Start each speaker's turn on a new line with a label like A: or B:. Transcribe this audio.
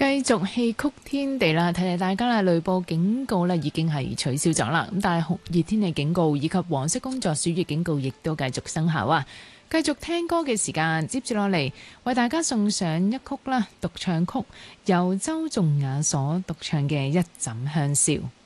A: 繼續戲曲天地啦，提提大家啦，雷暴警告咧已經係取消咗啦。咁但係酷熱天氣警告以及黃色工作暑熱警告亦都繼續生效啊！繼續聽歌嘅時間，接住落嚟為大家送上一曲啦，獨唱曲，由周仲雅所獨唱嘅《一枕香消》。